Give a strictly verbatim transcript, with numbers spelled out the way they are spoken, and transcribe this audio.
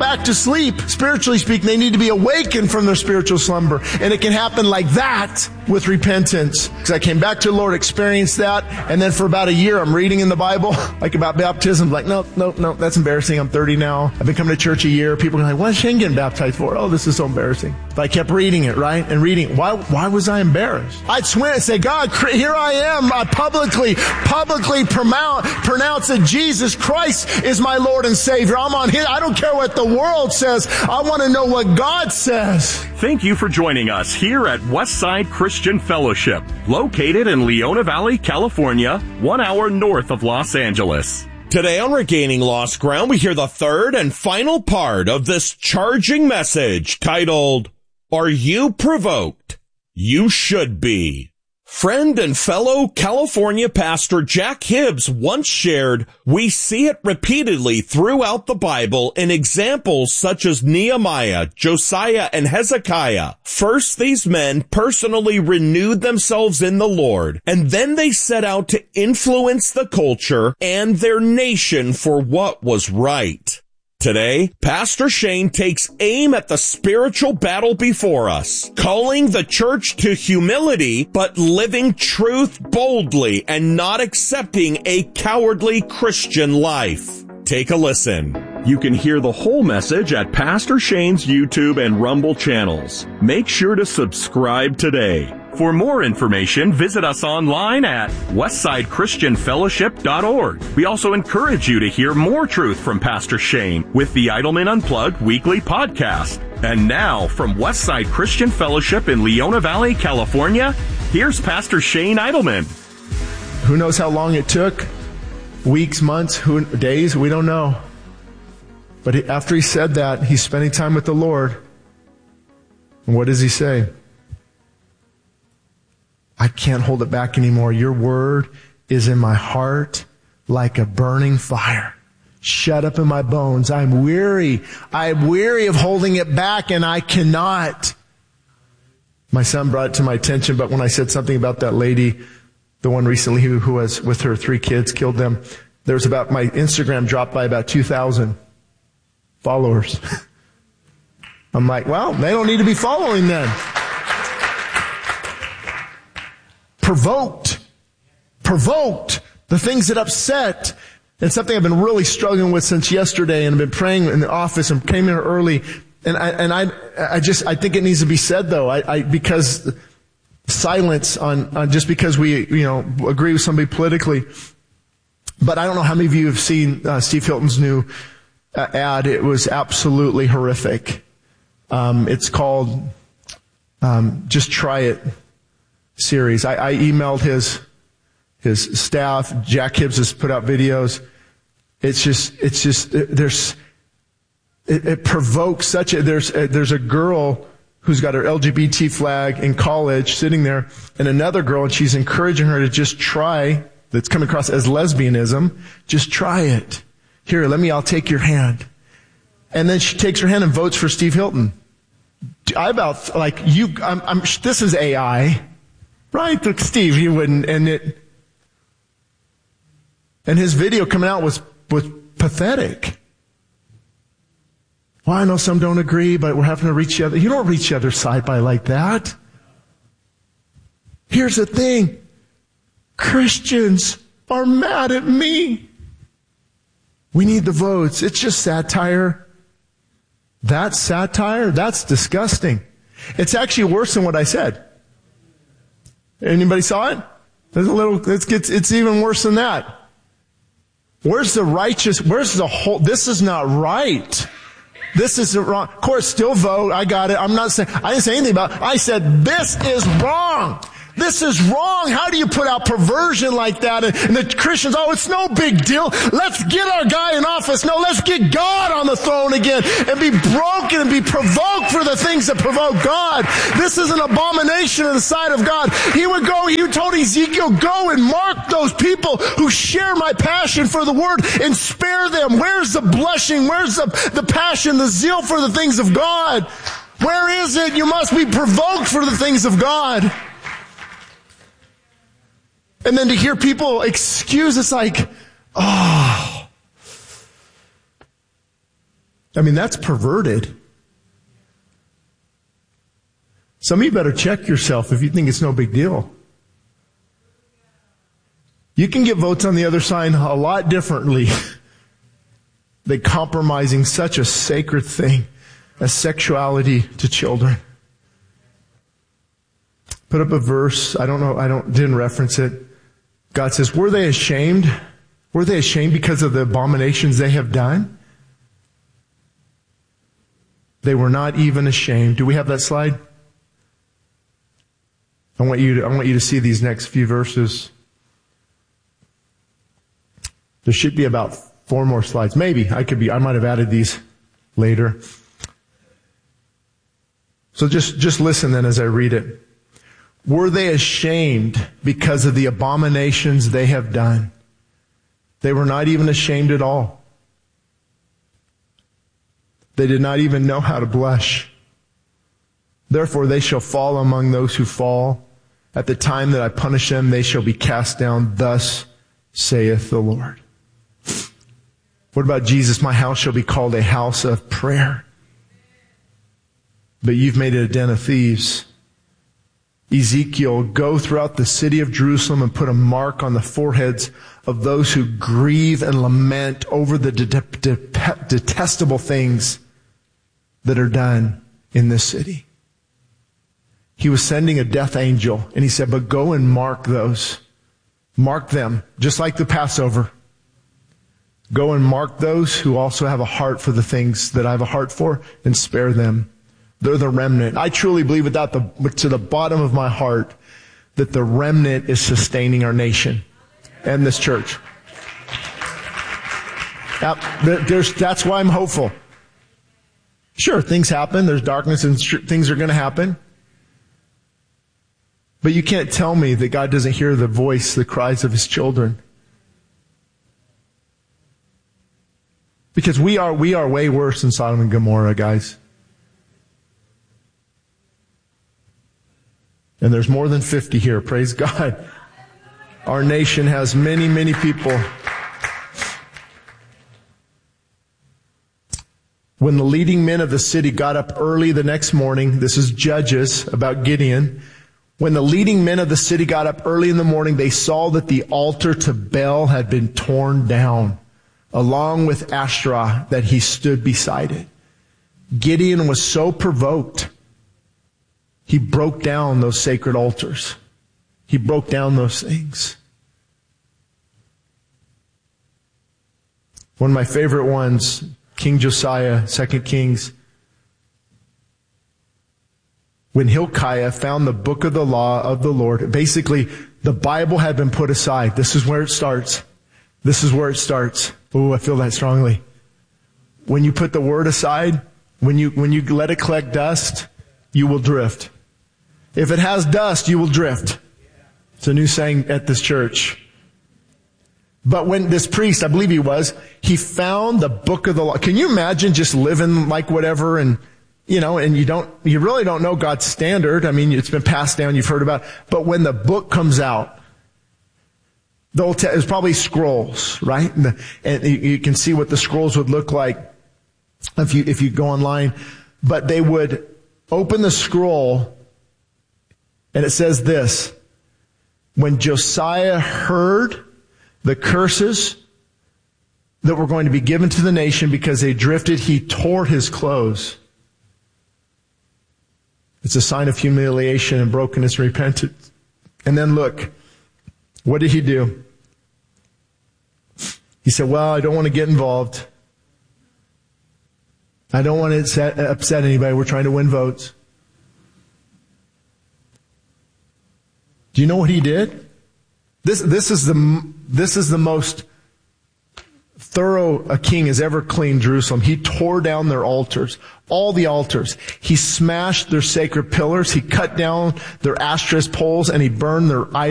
back to sleep. Spiritually speaking, they need to be awakened from their spiritual slumber. And it can happen like that with repentance. Because I came back to the Lord, experienced that, and then for about a year I'm reading in the Bible, like about baptism, like, no, no, no, that's embarrassing. I'm thirty now. I've been coming to church a year. People are like, what is Shane getting baptized for? Oh, this is so embarrassing. But I kept reading it, right? And reading it. Why, why was I embarrassed? I'd swear and say, God, here I am. I publicly, publicly pronounce, pronounce that Jesus Christ is my Lord and Savior. I'm on His. I don't care what the world says. I want to know what God says. Thank you for joining us here at Westside Christian Fellowship, located in Leona Valley, California, one hour north of Los Angeles. Today on Regaining Lost Ground, we hear the third and final part of this charging message titled, Are You Provoked? You Should Be. Friend and fellow California pastor Jack Hibbs once shared, we see it repeatedly throughout the Bible in examples such as Nehemiah, Josiah, and Hezekiah. First, these men personally renewed themselves in the Lord, and then they set out to influence the culture and their nation for what was right. Today, Pastor Shane takes aim at the spiritual battle before us, calling the church to humility, but living truth boldly and not accepting a cowardly Christian life. Take a listen. You can hear the whole message at Pastor Shane's YouTube and Rumble channels. Make sure to subscribe today. For more information, visit us online at westside christian fellowship dot org. We also encourage you to hear more truth from Pastor Shane with the Idleman Unplugged weekly podcast. And now, from Westside Christian Fellowship in Leona Valley, California, here's Pastor Shane Idleman. Who knows how long it took? Weeks, months, who, days? We don't know. But he, after he said that, he's spending time with the Lord. And what does he say? I can't hold it back anymore. Your word is in my heart like a burning fire. Shut up in my bones. I'm weary. I'm weary of holding it back, and I cannot. My son brought it to my attention, but when I said something about that lady, the one recently who, who was with her three kids, killed them, there was about, my Instagram dropped by about two thousand followers. I'm like, well, they don't need to be following then. Provoked. Provoked. The things that upset. And something I've been really struggling with since yesterday, and I've been praying in the office and came in early. And I, and I, I just, I think it needs to be said though. I, I, because silence on, on just because we, you know, agree with somebody politically. But I don't know how many of you have seen uh, Steve Hilton's new uh, ad. It was absolutely horrific. Um, it's called, um, Just Try It series. I, I emailed his, his staff. Jack Hibbs has put out videos. It's just, it's just, there's, it, it provokes such a, there's, a, there's a girl who's got her L G B T flag in college sitting there, and another girl, and she's encouraging her to just try, that's coming across as lesbianism, just try it. Here, let me, I'll take your hand. And then she takes her hand and votes for Steve Hilton. I about, like, you, I'm, I'm, this is A I. Right? Look, Steve, you wouldn't, and it, and his video coming out was, was pathetic. Well, I know some don't agree, but we're having to reach the other. You don't reach the other side by like that. Here's the thing. Christians are mad at me. We need the votes. It's just satire. That's satire. That's disgusting. It's actually worse than what I said. Anybody saw it? There's a little, it's, it's, it's even worse than that. Where's the righteous, where's the whole, this is not right. This isn't wrong. Of course, still vote. I got it. I'm not saying, I didn't say anything about it. I said, this is wrong. This is wrong. How do you put out perversion like that? And, and the Christians, oh, it's no big deal. Let's get our guy in office. No, let's get God on the throne again and be broken and be provoked for the things that provoke God. This is an abomination in the sight of God. He would go, he told Ezekiel, go and mark those people who share my passion for the word and spare them. Where's the blushing? Where's the, the passion, the zeal for the things of God? Where is it? You must be provoked for the things of God. And then to hear people excuse, it's like, oh. I mean, that's perverted. Some of you better check yourself if you think it's no big deal. You can get votes on the other side a lot differently than compromising such a sacred thing as sexuality to children. Put up a verse. I don't know. I don't, didn't reference it. God says, were they ashamed? Were they ashamed because of the abominations they have done? They were not even ashamed. Do we have that slide? I want you to, I want you to see these next few verses. There should be about four more slides. Maybe I could be, I might have added these later. So just, just listen then as I read it. Were they ashamed because of the abominations they have done? They were not even ashamed at all. They did not even know how to blush. Therefore they shall fall among those who fall. At the time that I punish them, they shall be cast down. Thus saith the Lord. What about Jesus? My house shall be called a house of prayer. But you've made it a den of thieves. Ezekiel, go throughout the city of Jerusalem and put a mark on the foreheads of those who grieve and lament over the de- de- de- detestable things that are done in this city. He was sending a death angel, and he said, but go and mark those. Mark them, just like the Passover. Go and mark those who also have a heart for the things that I have a heart for, and spare them. They're the remnant. I truly believe without the, to the bottom of my heart that the remnant is sustaining our nation and this church. There's, that's why I'm hopeful. Sure, things happen. There's darkness and things are going to happen. But you can't tell me that God doesn't hear the voice, the cries of His children. Because we are, we are way worse than Sodom and Gomorrah, guys. And there's more than fifty here, praise God. Our nation has many, many people. When the leading men of the city got up early the next morning, this is Judges about Gideon. When the leading men of the city got up early in the morning, they saw that the altar to Baal had been torn down, along with Asherah that he stood beside it. Gideon was so provoked, he broke down those sacred altars. He broke down those things. One of my favorite ones, King Josiah, Second Kings. When Hilkiah found the book of the law of the Lord, basically the Bible had been put aside. This is where it starts. This is where it starts. Oh, I feel that strongly. When you put the word aside, when you, when you let it collect dust, you will drift. If it has dust, you will drift. It's a new saying at this church. But when this priest, I believe he was, he found the book of the law. Can you imagine just living like whatever and, you know, and you don't, you really don't know God's standard. I mean, it's been passed down, you've heard about it. But when the book comes out, the Old Testament, it's probably scrolls, right? And, the, and you can see what the scrolls would look like if you, if you go online. But they would open the scroll and it says this: when Josiah heard the curses that were going to be given to the nation because they drifted, he tore his clothes. It's a sign of humiliation and brokenness and repentance. And then look, what did he do? He said, well, I don't want to get involved. I don't want to upset, upset anybody. We're trying to win votes. Do you know what he did? This, this is the, this is the most thorough a king has ever cleaned Jerusalem. He tore down their altars, all the altars. He smashed their sacred pillars. He cut down their Asherah poles and he burned their idols.